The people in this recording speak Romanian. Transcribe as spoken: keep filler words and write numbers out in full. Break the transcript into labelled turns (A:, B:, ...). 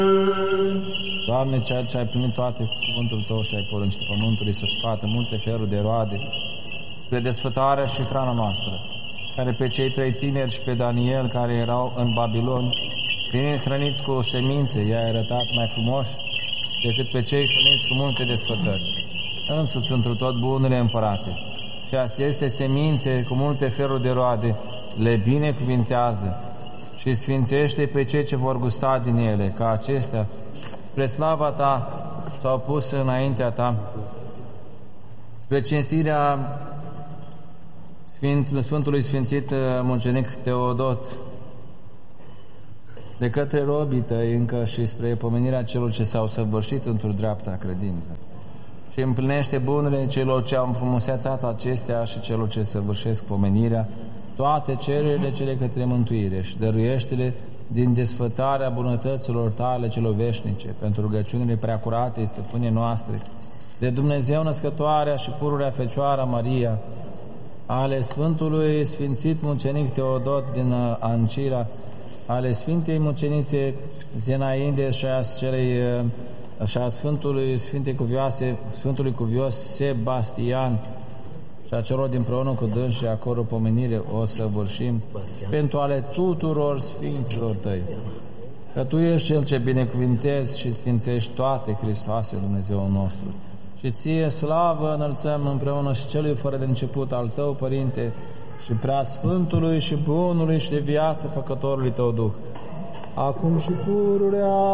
A: Doamne, Ceea ce ai primit toate cu cuvântul Tău și ai poruncit pământului să scoată multe feruri de roade spre desfătarea și hrana noastră, care pe cei trei tineri și pe Daniel, care erau în Babilon, fiind hrăniți cu semințe, i-ai arătat mai frumoși decât pe cei hrăniți cu multe desfătări. Însuți întru tot bunurile împărate. Și aceste semințe cu multe feruri de roade le binecuvintează și sfințește pe cei ce vor gusta din ele, ca acestea, spre slava Ta, s-au pus înaintea Ta, spre cinstirea Sfânt, Sfântului Sfințit Mucenic Teodot, de către robii Tăi încă și spre pomenirea celor ce s-au săvârșit într-o dreapta credință. Și împlinește bunurile celor ce au înfrumusețat acestea și celor ce săvârșesc pomenirea, toate cererile cele către mântuire și dăruiește-le din desfătarea bunătăților Tale celor veșnice, pentru rugăciunile preacurate stăpâne noastre, de Dumnezeu născătoarea și pururea Fecioara Maria, ale Sfântului Sfințit Mucenic Teodot din Ancira, ale Sfintei Mucenițe Zenaide și a celei și a Sfântului Sfinte Cuvioase, Sfântului Cuvios Sebastian și a celor dinpreună cu dâns și acolo pomenire o săvârșim pentru ale tuturor Sfinților Tăi. Că Tu ești Cel ce binecuvintezi și sfințești toate, Hristoase, Dumnezeu nostru. Și Ție slavă înălțăm împreună și Celui fără de început al Tău, Părinte, și prea Sfântului și Bunului și de viață Făcătorului Tău Duh, acum și pururea